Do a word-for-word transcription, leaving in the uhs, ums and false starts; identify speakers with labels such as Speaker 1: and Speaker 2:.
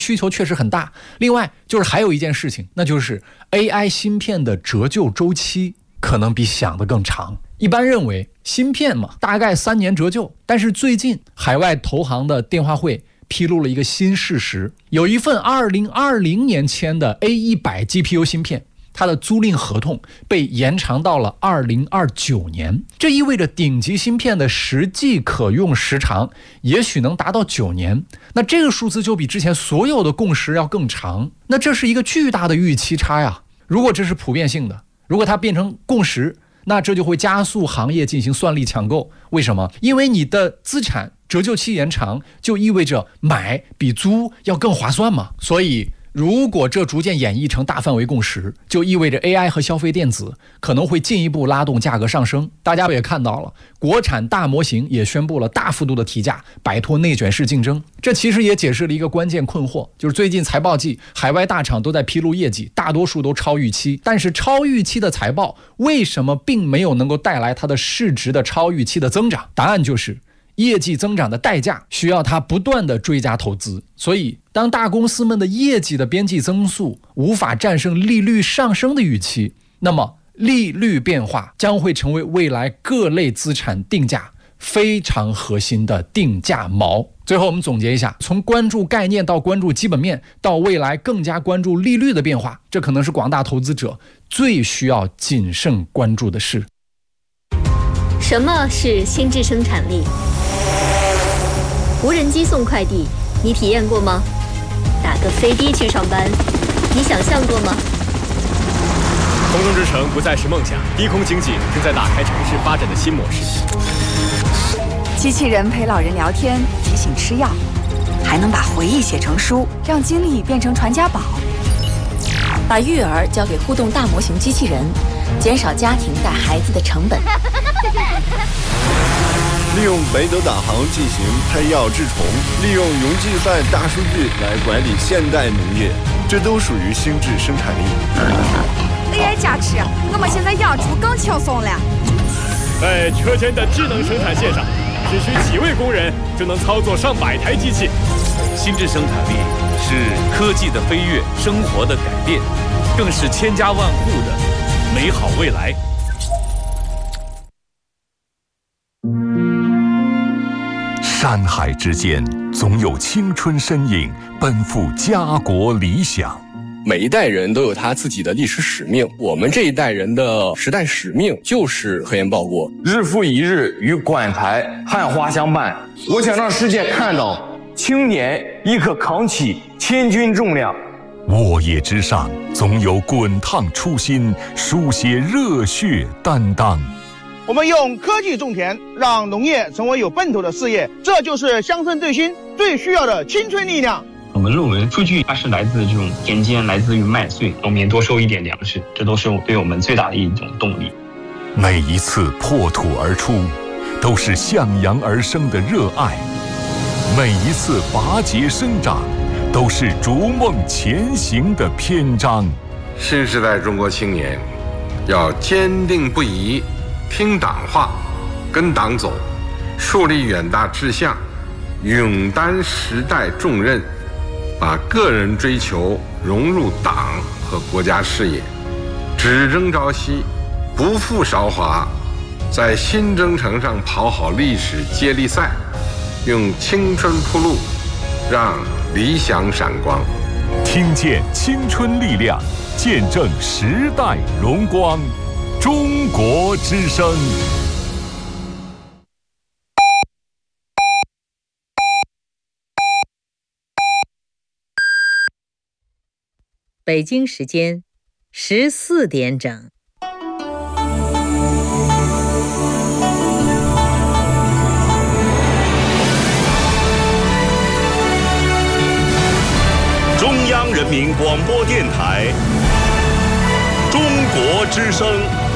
Speaker 1: 需求确实很大。另外就是还有一件事情，那就是 A I 芯片的折旧周期可能比想的更长。一般认为芯片嘛，大概三年折旧，但是最近海外投行的电话会披露了一个新事实，有一份二零二零年签的 A 一百 G P U 芯片，它的租赁合同被延长到了二零二九年，这意味着顶级芯片的实际可用时长也许能达到九年。那这个数字就比之前所有的共识要更长，那这是一个巨大的预期差呀。如果这是普遍性的，如果它变成共识，那这就会加速行业进行算力抢购。为什么？因为你的资产折旧期延长，就意味着买比租要更划算嘛。所以如果这逐渐演绎成大范围共识，就意味着 A I 和消费电子可能会进一步拉动价格上升。大家也看到了，国产大模型也宣布了大幅度的提价，摆脱内卷式竞争。这其实也解释了一个关键困惑，就是最近财报季，海外大厂都在披露业绩，大多数都超预期。但是超预期的财报为什么并没有能够带来它的市值的超预期的增长？答案就是业绩增长的代价需要它不断的追加投资。所以当大公司们的业绩的边际增速无法战胜利率上升的预期，那么利率变化将会成为未来各类资产定价非常核心的定价锚。最后我们总结一下，从关注概念到关注基本面，到未来更加关注利率的变化，这可能是广大投资者最需要谨慎关注的事。
Speaker 2: 什么是心智生产力？无人机送快递，你体验过吗？打个飞的去上班，你想象过吗？
Speaker 3: 空中之城不再是梦想，低空经济正在打开城市发展的新模式。
Speaker 4: 机器人陪老人聊天，提醒吃药，还能把回忆写成书，让经历变成传家宝。
Speaker 5: 把育儿交给互动大模型机器人，减少家庭带孩子的成本。
Speaker 6: 利用北斗导航进行配药治虫，利用云计算大数据来管理现代农业，这都属于心智生产力。
Speaker 4: A I 加持，我们现在养猪更轻松了。
Speaker 3: 在车间的智能生产线上，只需几位工人就能操作上百台机器。
Speaker 7: 心智生产力是科技的飞跃，生活的改变，更是千家万户的美好未来。
Speaker 8: 山海之间，总有青春身影奔赴家国理想。
Speaker 9: 每一代人都有他自己的历史使命，我们这一代人的时代使命就是科研报国。
Speaker 10: 日复一日与馆台汉花相伴，我想让世界看到青年亦可扛起千钧重量。
Speaker 8: 沃野之上，总有滚烫初心，书写热血担当。
Speaker 11: 我们用科技种田，让农业成为有奔头的事业，这就是乡村振兴最需要的青春力量。
Speaker 12: 我们论文数据它是来自这种田间，来自于麦穗，农民多收一点粮食，这都是对我们最大的一种动力。
Speaker 8: 每一次破土而出，都是向阳而生的热爱；每一次拔节生长，都是逐梦前行的篇章。
Speaker 13: 新时代中国青年要坚定不移，听党话，跟党走，树立远大志向，勇担时代重任，把个人追求融入党和国家事业，只争朝夕，不负韶华，在新征程上跑好历史接力赛，用青春铺路，让理想闪光。
Speaker 8: 听见青春力量，见证时代荣光。中国之声。
Speaker 14: 北京时间十四点整。
Speaker 15: 中央人民广播电台，中国之声。